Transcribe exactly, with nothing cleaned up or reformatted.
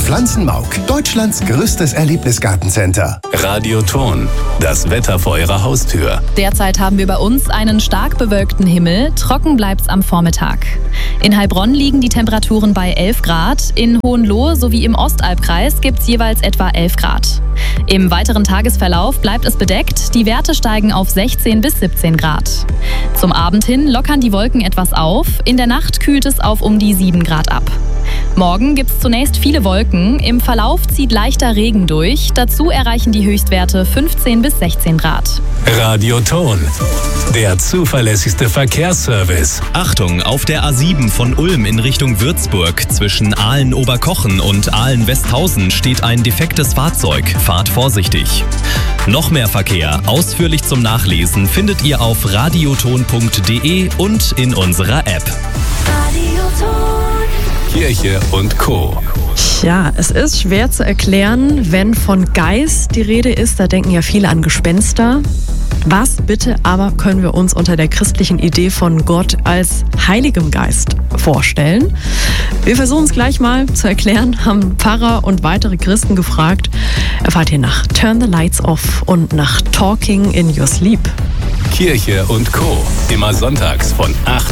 Pflanzenmauk, Deutschlands größtes Erlebnisgartencenter. Radioton, das Wetter vor Ihrer Haustür. Derzeit haben wir bei uns einen stark bewölkten Himmel, trocken bleibt's am Vormittag. In Heilbronn liegen die Temperaturen bei elf Grad, in Hohenlohe sowie im Ostalbkreis gibt's jeweils etwa elf Grad. Im weiteren Tagesverlauf bleibt es bedeckt, die Werte steigen auf sechzehn bis siebzehn Grad. Zum Abend hin lockern die Wolken etwas auf, in der Nacht kühlt es auf um die sieben Grad ab. Morgen gibt es zunächst viele Wolken, im Verlauf zieht leichter Regen durch, dazu erreichen die Höchstwerte fünfzehn bis sechzehn Grad. Radioton, der zuverlässigste Verkehrsservice. Achtung, auf der A sieben von Ulm in Richtung Würzburg zwischen Aalen-Oberkochen und Aalen-Westhausen steht ein defektes Fahrzeug. Fahrt vorsichtig. Noch mehr Verkehr, ausführlich zum Nachlesen, findet ihr auf radioton punkt de und in unserer App. Kirche und Co. Ja, es ist schwer zu erklären, wenn von Geist die Rede ist. Da denken ja viele an Gespenster. Was bitte aber können wir uns unter der christlichen Idee von Gott als Heiligem Geist vorstellen? Wir versuchen es gleich mal zu erklären, haben Pfarrer und weitere Christen gefragt. Erfahrt ihr nach Turn the Lights Off und nach Talking in Your Sleep. Kirche und Co. Immer sonntags von acht